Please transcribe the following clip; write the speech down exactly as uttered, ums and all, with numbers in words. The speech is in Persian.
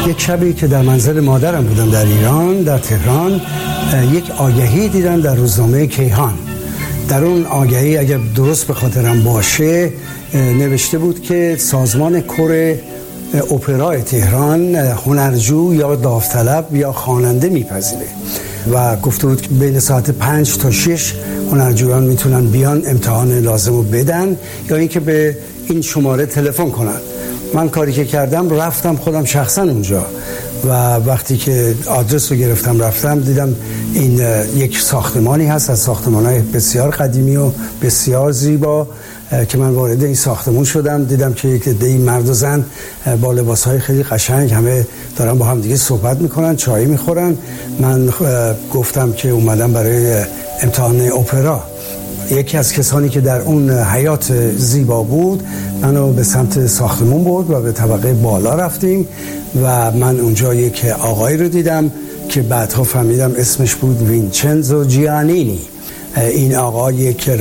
یک شبی که در منزل مادرم بودم در ایران، در تهران، یک آگهی دیدم در روزنامه کیهان. در اون آگهی اگر درست به خاطرم باشه نوشته بود که سازمان کور اپرای تهران هنرجو یا داوطلب یا خواننده میپذیره و گفته بود که بین ساعت پنج تا شش هنرجویان میتونن بیان امتحان لازم رو بدن یا اینکه به این شماره تلفن کنن. من کاری که کردم رفتم خودم شخصا اونجا و وقتی که آدرس رو گرفتم رفتم دیدم این یک ساختمانی هست از ساختمان‌های بسیار قدیمی و بسیار زیبا که من وارد این ساختمون شدم. دیدم که یک عده مرد و زن با لباس‌های خیلی قشنگ همه دارن با هم دیگه صحبت میکنن، چای میخورن. من گفتم که اومدم برای امتحان اپرا. یکی از کسانی که در اون حیات زیبا بود منو به سمت ساختمون برد و به طبقه بالا رفتیم و من اونجا یک آقایی رو دیدم که بعدها فهمیدم اسمش بود وینچنزو جیانینی. این آقا یک